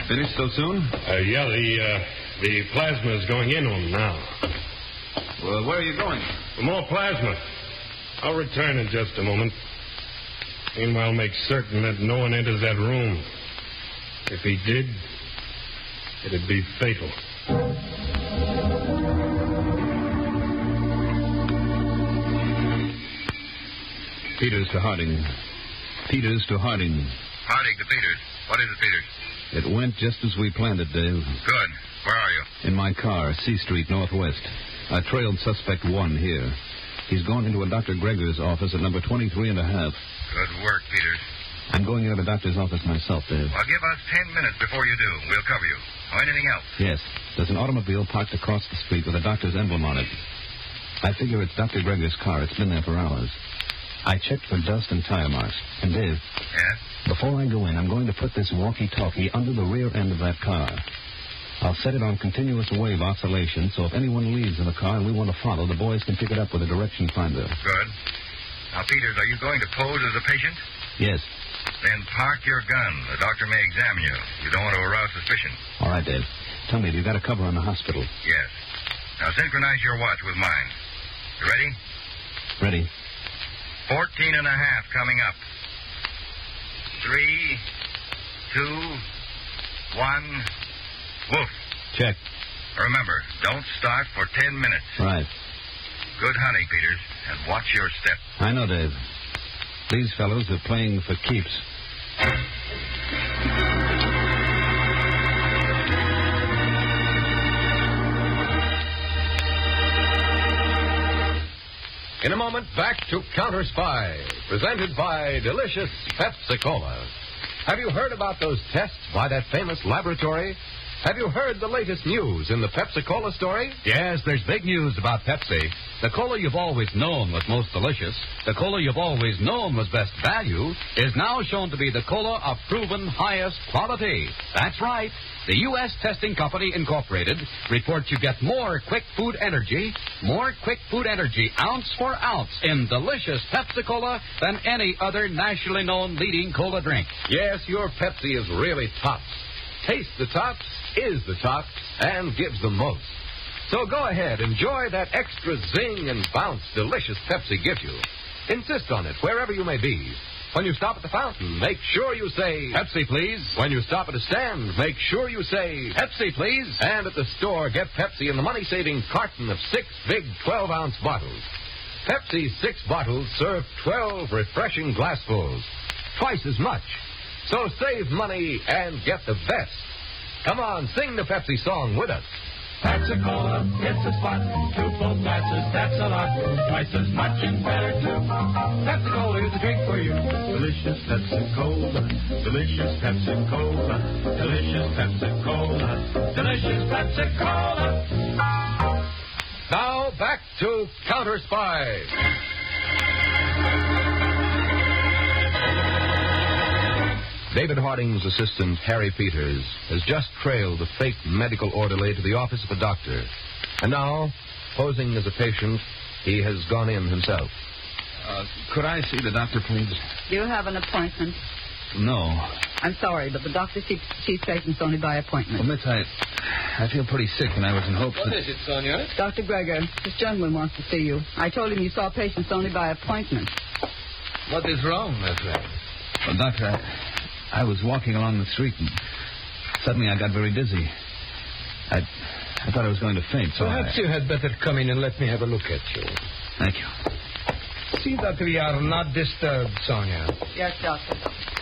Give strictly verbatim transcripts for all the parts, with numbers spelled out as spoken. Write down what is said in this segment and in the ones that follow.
Finished so soon? Uh, yeah, the, uh, the plasma is going in on now. Well, where are you going? For more plasma. I'll return in just a moment. Meanwhile, make certain that no one enters that room. If he did, it'd be fatal. Peters to Harding. Peters to Harding. Harding to Peters. What is it, Peters? It went just as we planned it, Dave. Good. Where are you? In my car, C Street, Northwest. I trailed suspect one here. He's gone into a Doctor Gregor's office at number twenty-three and a half. Good work, Peters. I'm going into the doctor's office myself, Dave. Well, give us ten minutes before you do. We'll cover you. Or anything else? Yes. There's an automobile parked across the street with a doctor's emblem on it. I figure it's Doctor Gregor's car. It's been there for hours. I checked for dust and tire marks. And, Dave... Yes? Before I go in, I'm going to put this walkie-talkie under the rear end of that car. I'll set it on continuous wave oscillation, so if anyone leaves in the car and we want to follow, the boys can pick it up with a direction finder. Good. Now, Peters, are you going to pose as a patient? Yes. Then park your gun. The doctor may examine you. You don't want to arouse suspicion. All right, Dave. Tell me, have you got a cover on the hospital? Yes. Now, synchronize your watch with mine. You ready? Ready. Fourteen and a half coming up. Three, two, one, woof. Check. Remember, don't start for ten minutes. Right. Good hunting, Peters, and watch your step. I know, Dave. These fellows are playing for keeps. In a moment, back to Counter Spy, presented by delicious Pepsi-Cola. Have you heard about those tests by that famous laboratory? Have you heard the latest news in the Pepsi-Cola story? Yes, there's big news about Pepsi. The cola you've always known was most delicious, the cola you've always known was best value, is now shown to be the cola of proven highest quality. That's right. The U S Testing Company, Incorporated, reports you get more quick food energy, more quick food energy, ounce for ounce, in delicious Pepsi-Cola than any other nationally known leading cola drink. Yes, your Pepsi is really tops. Taste the tops, is the tops, and gives the most. So go ahead, enjoy that extra zing and bounce delicious Pepsi gives you. Insist on it wherever you may be. When you stop at the fountain, make sure you say, Pepsi, please. When you stop at a stand, make sure you say, Pepsi, please. And at the store, get Pepsi in the money-saving carton of six big twelve-ounce bottles. Pepsi's six bottles serve twelve refreshing glassfuls, twice as much. So save money and get the best. Come on, sing the Pepsi song with us. Pepsi-Cola, it's a spot. Two full glasses, that's a lot. Twice as much and better, too. Pepsi-Cola is a drink for you. Delicious Pepsi-Cola. Delicious Pepsi-Cola. Delicious Pepsi-Cola. Delicious Pepsi-Cola. Now, back to Counter Spy. David Harding's assistant, Harry Peters, has just trailed the fake medical orderly to the office of a doctor. And now, posing as a patient, he has gone in himself. Uh, could I see the doctor, please? Do you have an appointment? No. I'm sorry, but the doctor sees, sees patients only by appointment. Well, Miss, I, I feel pretty sick, and I was in hopes What that... is it, Sonia? Doctor Gregor, this gentleman wants to see you. I told him you saw patients only by appointment. What is wrong, my friend? Well, Doctor, I... I was walking along the street, and suddenly I got very dizzy. I I thought I was going to faint, so Perhaps I... you had better come in and let me have a look at you. Thank you. See that we are not disturbed, Sonia. Yes, doctor.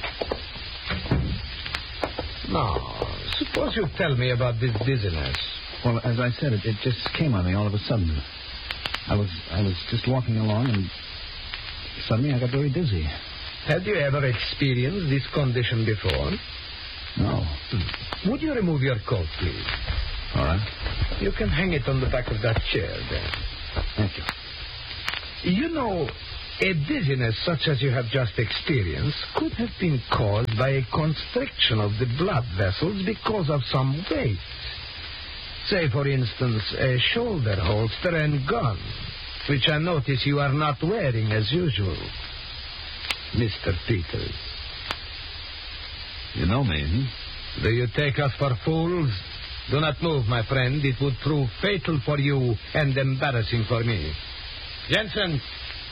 Now, suppose you tell me about this dizziness. Well, as I said, it, it just came on me all of a sudden. I was I was just walking along, and suddenly I got very dizzy. Had you ever experienced this condition before? No. Hmm. Would you remove your coat, please? All right. You can hang it on the back of that chair there. Thank you. You know, a dizziness such as you have just experienced could have been caused by a constriction of the blood vessels because of some weight. Say, for instance, a shoulder holster and gun, which I notice you are not wearing as usual. Mister Peters. You know me, hmm? Do you take us for fools? Do not move, my friend. It would prove fatal for you and embarrassing for me. Jensen!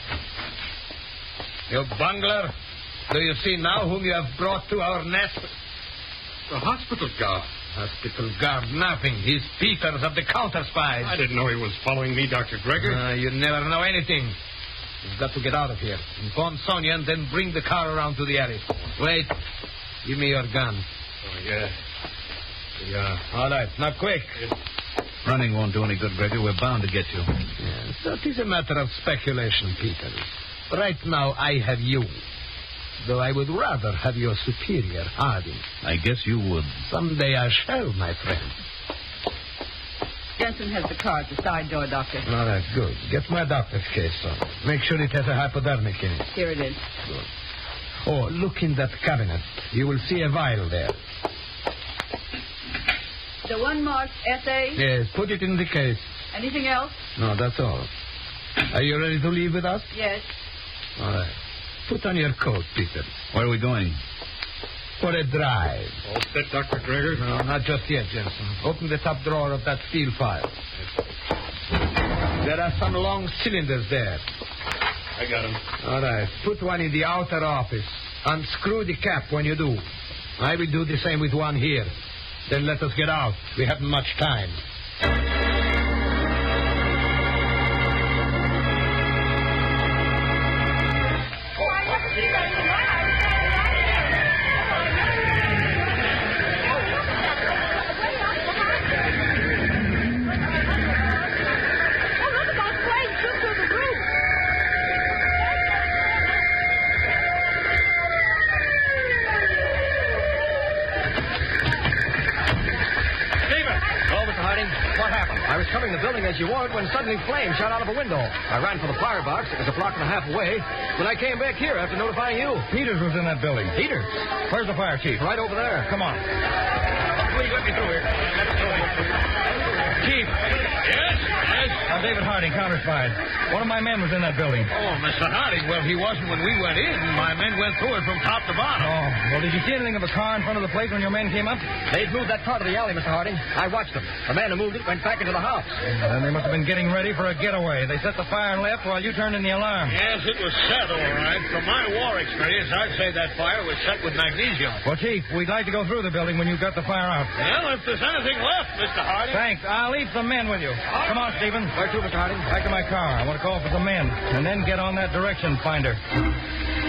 You bungler! Do you see now whom you have brought to our nest? The hospital guard. Hospital guard, nothing. He's Peters of the counter spies. I didn't know he was following me, Doctor Gregor. Uh, you never know anything. You've got to get out of here. Inform Sonia and then bring the car around to the alley. Wait. Give me your gun. Oh, yeah. Yeah. All right. Now, quick. Running won't do any good, Gregor. We're bound to get you. Yes, that is a matter of speculation, Peters. Right now, I have you. Though I would rather have your superior, Harding. I guess you would. Someday I shall, my friend. Jensen has the car at the side door, Doctor. All right, good. Get my doctor's case on. Make sure it has a hypodermic in it. Here it is. Good. Oh, look in that cabinet. You will see a vial there. The one marked S A? Yes, put it in the case. Anything else? No, that's all. Are you ready to leave with us? Yes. All right. Put on your coat, Peter. Where are we going? For a drive. All set, Doctor Gregor? No, not just yet, Jensen. Open the top drawer of that steel file. There are some long cylinders there. I got him. All right. Put one in the outer office. Unscrew the cap when you do. I will do the same with one here. Then let us get out. We haven't much time. As you warned, when suddenly flames shot out of a window. I ran for the firebox. It was a block and a half away. When I came back here after notifying you. Peters was in that building. Peters? Where's the fire chief? Right over there. Come on. Please let me through here. Let me through here. Chief. Yes? Yes? I'm David Harding, counter-spied. One of my men was in that building. Oh, Mister Harding. Well, he wasn't when we went in. My men went through it from top to bottom. Oh, well, did you see anything of a car in front of the place when your men came up? They'd moved that car to the alley, Mister Harding. I watched them. The man who moved it went back into the house. Then they must have been getting ready for a getaway. They set the fire and left while you turned in the alarm. Yes, it was set, all right. From my war experience, I'd say that fire was set with magnesium. Well, Chief, we'd like to go through the building when you've got the fire out. Well, if there's anything left, Mister Harding. Thanks. I'll leave some men with you. Come on, Stephen. Where to, Mister Harding? Back to my car. I want to call for some men. And then get on that direction finder.